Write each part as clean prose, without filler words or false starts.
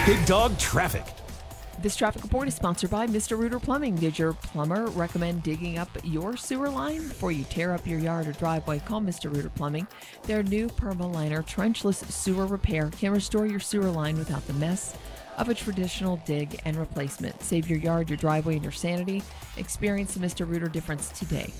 Big Dog Traffic. This traffic report is sponsored by Mr. Rooter Plumbing. Did your plumber recommend digging up your sewer line before you tear up your yard or driveway? Call Mr. Rooter Plumbing. Their new Permaliner trenchless sewer repair can restore your sewer line without the mess of a traditional dig and replacement. Save your yard, your driveway, and your sanity. Experience the Mr. Rooter difference today.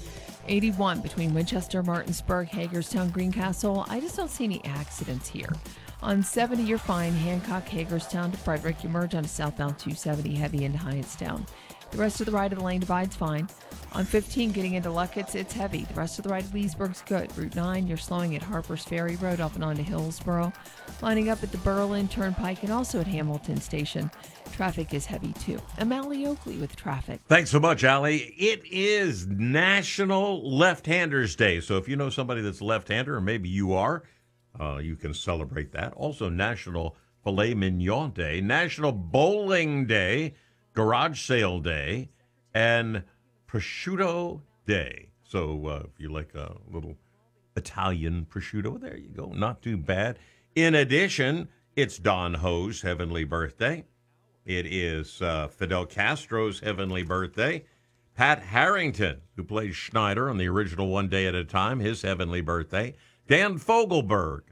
81 between Winchester, Martinsburg, Hagerstown, Greencastle. I just don't see any accidents here. On 70, you're fine. Hancock, Hagerstown to Frederick. You merge onto southbound 270, heavy into Hyattstown. The rest of the right of the lane divide's fine. On 15, getting into Luckett's, it's heavy. The rest of the right of Leesburg's good. Route 9, you're slowing at Harper's Ferry Road up and onto Hillsboro. Lining up at the Berlin Turnpike and also at Hamilton Station. Traffic is heavy, too. I'm Allie Oakley with traffic. Thanks so much, Allie. It is National Left-Handers Day. So if you know somebody that's a left-hander, or maybe you are, you can celebrate that. Also, National Filet Mignon Day, National Bowling Day, Garage Sale Day, and Prosciutto Day. So if you like a little Italian prosciutto, there you go. Not too bad. In addition, it's Don Ho's heavenly birthday. It is Fidel Castro's heavenly birthday. Pat Harrington, who played Schneider on the original One Day at a Time, his heavenly birthday. Dan Fogelberg,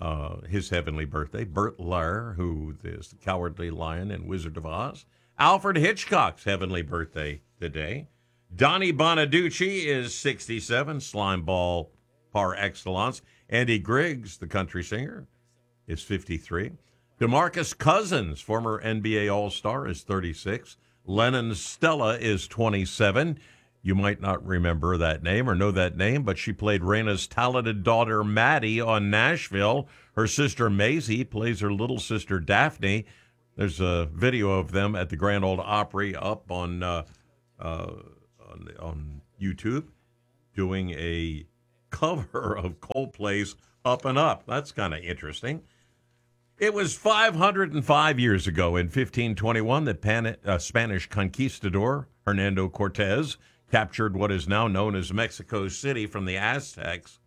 his heavenly birthday. Bert Lahr, who is the Cowardly Lion in Wizard of Oz. Alfred Hitchcock's heavenly birthday today. Donnie Bonaducci is 67, slimeball par excellence. Andy Griggs, the country singer, is 53. DeMarcus Cousins, former NBA All-Star, is 36. Lennon Stella is 27. You might not remember that name or know that name, but she played Raina's talented daughter, Maddie, on Nashville. Her sister, Maisie, plays her little sister, Daphne. There's a video of them at the Grand Ole Opry up on YouTube doing a cover of Coldplay's Up and Up. That's kind of interesting. It was 505 years ago in 1521 that Spanish conquistador Hernando Cortez captured what is now known as Mexico City from the Aztecs.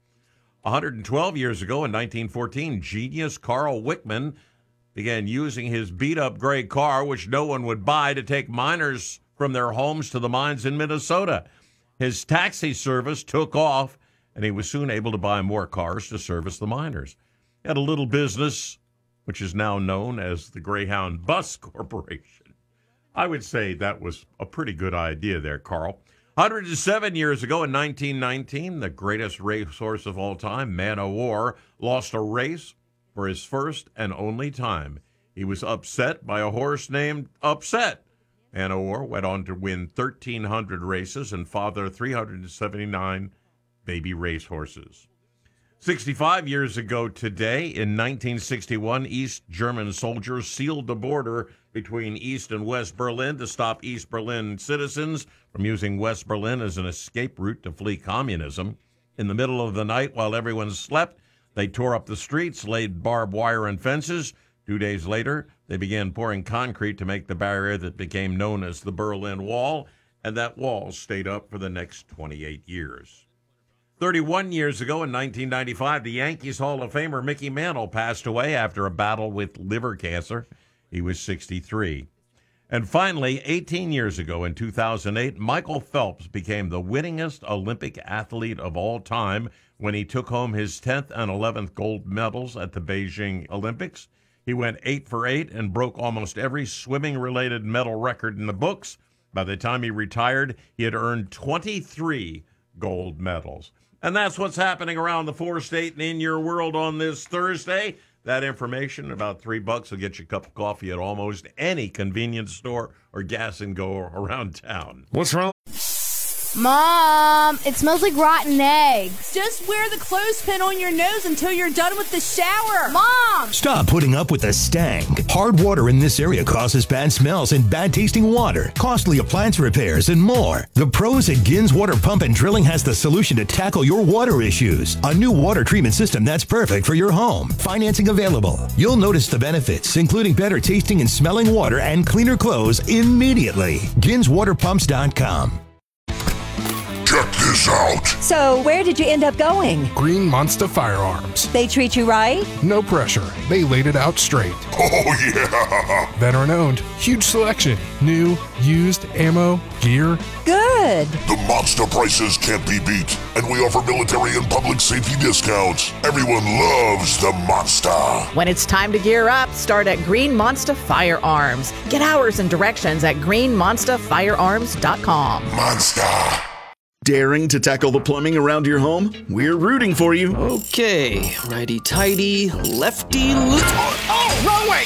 112 years ago in 1914, genius Carl Wickman began using his beat-up gray car, which no one would buy, to take miners from their homes to the mines in Minnesota. His taxi service took off, and he was soon able to buy more cars to service the miners. He had a little business, which is now known as the Greyhound Bus Corporation. I would say that was a pretty good idea there, Carl. 107 years ago in 1919, the greatest racehorse of all time, Man O' War, lost a race for his first and only time. He was upset by a horse named Upset. Man O' War went on to win 1,300 races and father 379 baby racehorses. 65 years ago today, in 1961, East German soldiers sealed the border between East and West Berlin to stop East Berlin citizens from using West Berlin as an escape route to flee communism. In the middle of the night, while everyone slept, they tore up the streets, laid barbed wire and fences. 2 days later, they began pouring concrete to make the barrier that became known as the Berlin Wall, and that wall stayed up for the next 28 years. 31 years ago in 1995, the Yankees Hall of Famer Mickey Mantle passed away after a battle with liver cancer. He was 63. And finally, 18 years ago in 2008, Michael Phelps became the winningest Olympic athlete of all time when he took home his 10th and 11th gold medals at the Beijing Olympics. He went 8 for 8 and broke almost every swimming-related medal record in the books. By the time he retired, he had earned 23 gold medals. And that's what's happening around the four-state and in your world on this Thursday. That information, about $3, will get you a cup of coffee at almost any convenience store or gas and go around town. What's wrong? Mom, it smells like rotten eggs. Just wear the clothespin on your nose until you're done with the shower. Mom! Stop putting up with the stank. Hard water in this area causes bad smells and bad tasting water, costly appliance repairs, and more. The pros at Gins Water Pump and Drilling has the solution to tackle your water issues. A new water treatment system that's perfect for your home. Financing available. You'll notice the benefits, including better tasting and smelling water and cleaner clothes immediately. GinsWaterPumps.com. Check this this out. So, where did you end up going? Green Monster Firearms. They treat you right? No pressure. They laid it out straight. Oh, yeah. Veteran owned. Huge selection. New, used, ammo, gear. Good. The monster prices can't be beat, and we offer military and public safety discounts. Everyone loves the monster. When it's time to gear up, start at Green Monster Firearms. Get hours and directions at greenmonsterfirearms.com. Monster. Daring to tackle the plumbing around your home? We're rooting for you. Okay, righty-tighty, lefty... Oh, wrong way!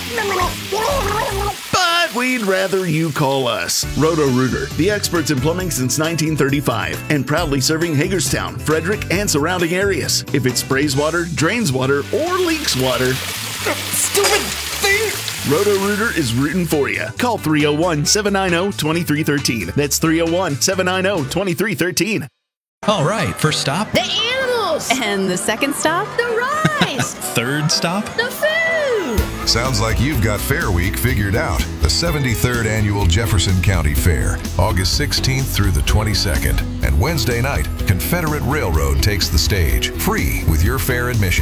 But we'd rather you call us. Roto-Rooter, the experts in plumbing since 1935, and proudly serving Hagerstown, Frederick, and surrounding areas. If it sprays water, drains water, or leaks water... Stupid thing! Roto-Rooter is rooting for you. Call 301-790-2313. That's 301-790-2313. All right, first stop. The animals. And the second stop? The rides. Third stop. The food. Sounds like you've got Fair Week figured out. The 73rd Annual Jefferson County Fair, August 16th through the 22nd. And Wednesday night, Confederate Railroad takes the stage, free with your fair admission.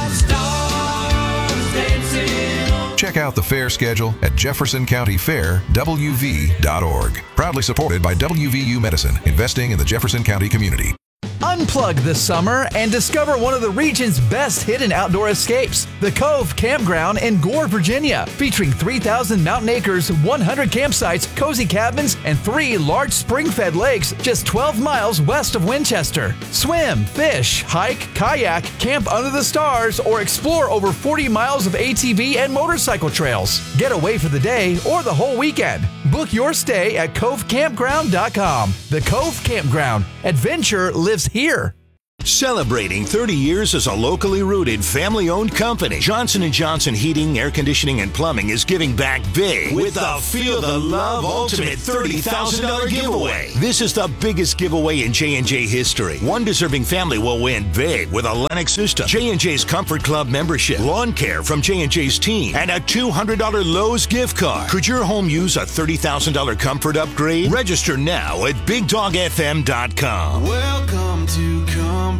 Check out the fair schedule at jeffersoncountyfairwv.org. Proudly supported by WVU Medicine, investing in the Jefferson County community. Unplug this summer and discover one of the region's best hidden outdoor escapes, the Cove Campground in Gore, Virginia, featuring 3,000 mountain acres, 100 campsites, cozy cabins, and 3 large spring-fed lakes just 12 miles west of Winchester. Swim, fish, hike, kayak, camp under the stars, or explore over 40 miles of ATV and motorcycle trails. Get away for the day or the whole weekend. Book your stay at covecampground.com. The Cove Campground. Adventure lives here. Celebrating 30 years as a locally rooted, family-owned company, Johnson & Johnson Heating, Air Conditioning, and Plumbing is giving back big with the Feel the Love Ultimate $30,000 giveaway. This is the biggest giveaway in J&J history. One deserving family will win big with a Lennox system, J&J's Comfort Club membership, lawn care from J&J's team, and a $200 Lowe's gift card. Could your home use a $30,000 comfort upgrade? Register now at BigDogFM.com. Welcome to Comfort.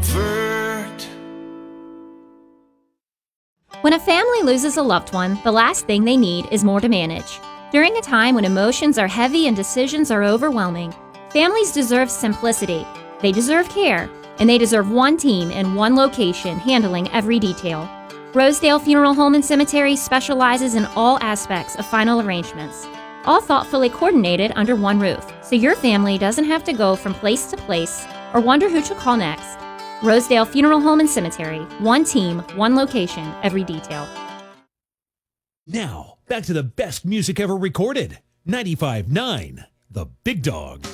When a family loses a loved one, the last thing they need is more to manage. During a time when emotions are heavy and decisions are overwhelming, families deserve simplicity, they deserve care, and they deserve one team in one location handling every detail. Rosedale Funeral Home and Cemetery specializes in all aspects of final arrangements, all thoughtfully coordinated under one roof, so your family doesn't have to go from place to place or wonder who to call next. Rosedale Funeral Home and Cemetery. One team, one location, every detail. Now, back to the best music ever recorded. 95.9, The Big Dog.